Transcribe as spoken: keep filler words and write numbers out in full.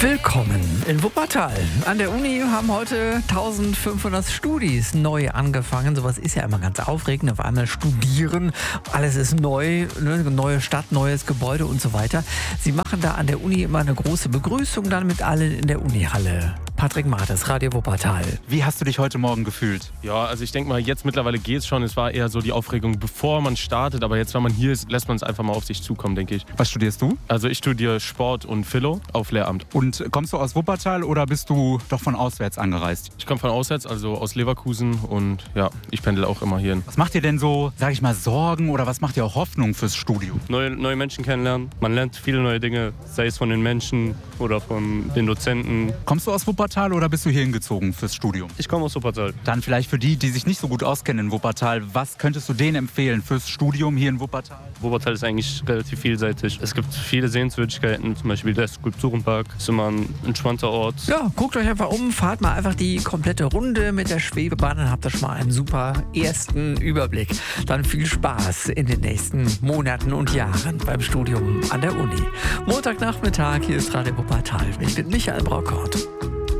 Willkommen in Wuppertal. An der Uni haben heute eintausendfünfhundert Studis neu angefangen. Sowas ist ja immer ganz aufregend. Auf einmal studieren, alles ist neu, ne? Neue Stadt, neues Gebäude und so weiter. Sie machen da an der Uni immer eine große Begrüßung dann mit allen in der Unihalle. Patrick Martes, Radio Wuppertal. Wie hast du dich heute Morgen gefühlt? Ja, also ich denke mal, jetzt mittlerweile geht's schon. Es war eher so die Aufregung, bevor man startet. Aber jetzt, wenn man hier ist, lässt man es einfach mal auf sich zukommen, denke ich. Was studierst du? Also ich studiere Sport und Philo auf Lehramt. Und kommst du aus Wuppertal oder bist du doch von auswärts angereist? Ich komme von auswärts, also aus Leverkusen. Und ja, ich pendel auch immer hierhin. Was macht dir denn so, sag ich mal, Sorgen oder was macht dir auch Hoffnung fürs Studium? Neue, neue Menschen kennenlernen. Man lernt viele neue Dinge, sei es von den Menschen oder von den Dozenten. Kommst du aus Wuppertal oder bist du hier hingezogen fürs Studium? Ich komme aus Wuppertal. Dann vielleicht für die, die sich nicht so gut auskennen in Wuppertal, was könntest du denen empfehlen fürs Studium hier in Wuppertal? Wuppertal ist eigentlich relativ vielseitig. Es gibt viele Sehenswürdigkeiten, zum Beispiel der Skulpturenpark. Das ist immer ein entspannter Ort. Ja, guckt euch einfach um, fahrt mal einfach die komplette Runde mit der Schwebebahn, dann habt ihr schon mal einen super ersten Überblick. Dann viel Spaß in den nächsten Monaten und Jahren beim Studium an der Uni. Montagnachmittag, hier ist Radio Wuppertal. Ich bin Michael Brauckort.